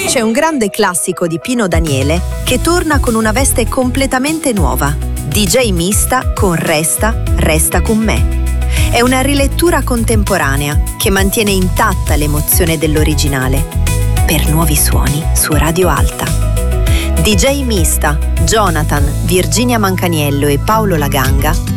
C'è un grande classico di Pino Daniele che torna con una veste completamente nuova. DJ Mista con Resta, resta con me. È una rilettura contemporanea che mantiene intatta l'emozione dell'originale, per nuovi suoni su Radio Alta. DJ Mista, Jonathan, Virginia Mancaniello e Paolo Laganga